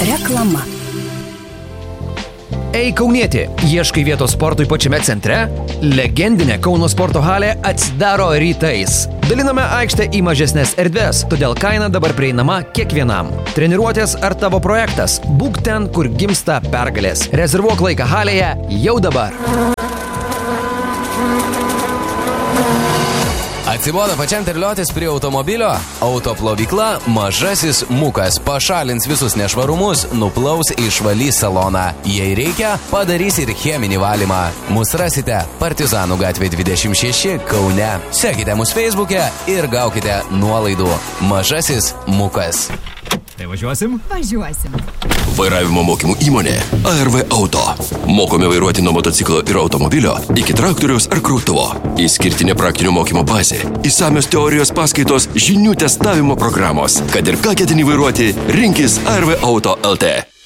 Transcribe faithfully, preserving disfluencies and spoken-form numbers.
Reklama. Ei kaunietė, ieškai vietos sportui pačiame centre? Legendinė Kauno sporto halė atsidaro rytais. Daliname aikštę į mažesnės erdves, todėl kaina dabar prieinama kiekvienam. Treniruotės ar tavo projektas? Būk ten, kur gimsta pergalės. Rezervuok laiką halėje jau dabar. Atsibodo pačiam terliotis prie automobilio? Autoplovykla Mažasis Mukas pašalins visus nešvarumus, nuplaus išvalys saloną. Jei reikia, padarys ir cheminį valymą. Mus rasite Partizanų gatvė dvidešimt šeši Kaune. Sekite mus Facebook'e ir gaukite nuolaidų. Mažasis Mukas. Tai važiuosim? Važiuosim. Vairavimo mokymų įmonė A R V Auto. Mokome vairuoti nuo motociklo ir automobilio iki traktoriaus ar krautuvo. Išskirtinė praktinio mokymo bazė, išsamios teorijos paskaitos, žinių testavimo programos. Kad ir ką ketini vairuoti, rinkis A R V Auto L T.